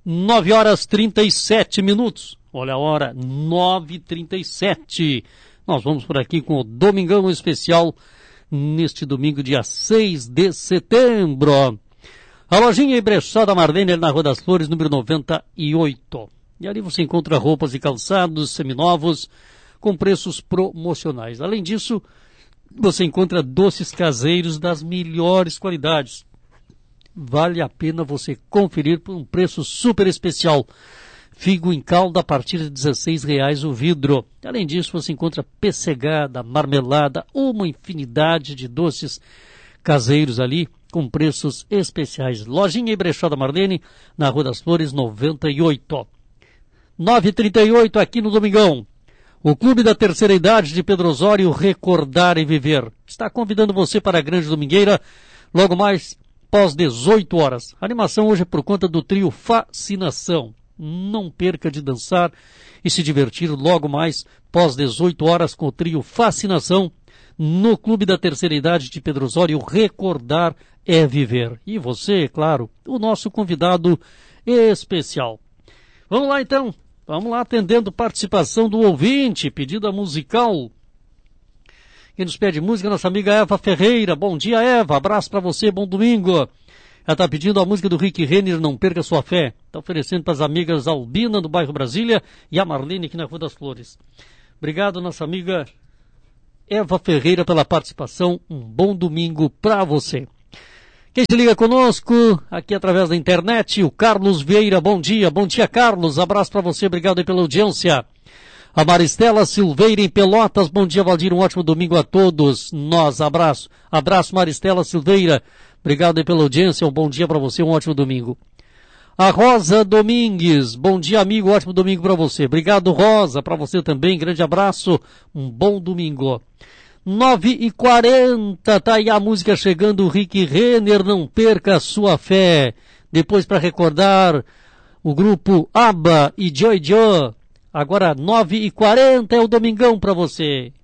9h37. Olha a hora, 9h37. Nós vamos por aqui com o Domingão Especial, neste domingo, dia 6 de setembro. A lojinha Ibrechada Marlene, na Rua das Flores, número 98. E ali você encontra roupas e calçados seminovos com preços promocionais. Além disso, você encontra doces caseiros das melhores qualidades. Vale a pena você conferir por um preço super especial. Figo em calda a partir de R$16 o vidro. Além disso, você encontra pessegada, marmelada, uma infinidade de doces caseiros ali com preços especiais. Lojinha Ibrechada Marlene, na Rua das Flores, 98. 9h38 aqui no Domingão. O Clube da Terceira Idade de Pedro Osório, Recordar e Viver, está convidando você para a Grande Domingueira, logo mais pós 18 horas. A animação hoje é por conta do trio Fascinação. Não perca de dançar e se divertir logo mais pós 18 horas com o trio Fascinação no Clube da Terceira Idade de Pedro Osório, Recordar é Viver. E você, claro, o nosso convidado especial. Vamos lá então. Vamos lá, atendendo participação do ouvinte, pedida musical. Quem nos pede música, nossa amiga Eva Ferreira. Bom dia, Eva. Abraço para você, bom domingo. Ela está pedindo a música do Rick Renner, Não Perca Sua Fé. Está oferecendo para as amigas Albina, do bairro Brasília, e a Marlene, aqui na Rua das Flores. Obrigado, nossa amiga Eva Ferreira, pela participação. Um bom domingo para você. Quem se liga conosco, aqui através da internet, o Carlos Vieira, bom dia, Carlos, abraço para você, obrigado aí pela audiência. A Maristela Silveira em Pelotas, bom dia, Valdir, um ótimo domingo a todos, nós, abraço Maristela Silveira, obrigado aí pela audiência, um bom dia para você, um ótimo domingo. A Rosa Domingues, bom dia, amigo, ótimo domingo para você, obrigado, Rosa, para você também, grande abraço, um bom domingo. 9h40, tá aí a música chegando, o Rick Renner, Não Perca Sua Fé. Depois, para recordar, o grupo ABBA e Joy Joe. Agora 9h40 é o Domingão para você.